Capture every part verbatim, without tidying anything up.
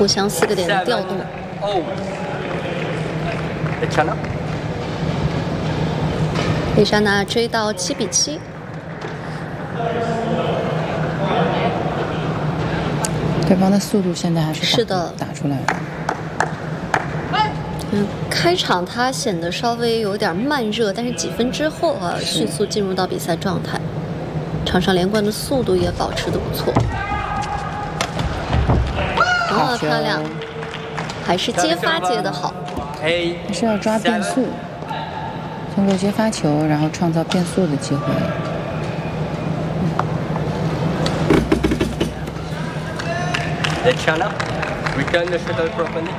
互相四个点的调动。丽莎娜追到七比七。 对方的速度现在还是是的打出来了。 嗯，开场他显得稍微有点慢热，但是几分之后啊，迅速进入到比赛状态。场上连贯的速度也保持得不错。啊，漂亮！还是接发接得好。 还是要抓变速，通过接发球，然后创造变速的机会。 The channel, return the shuttle properly.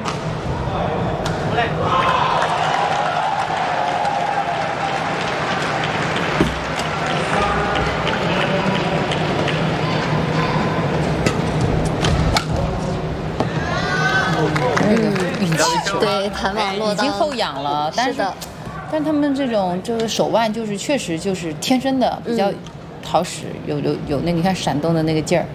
对，弹网落已经后仰了，但是，但是他们这种就是手腕就是确实就是天生的比较好使，有有有那个你看闪动的那个劲儿。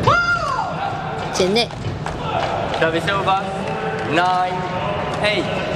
节内。 Service over. Nine, eight.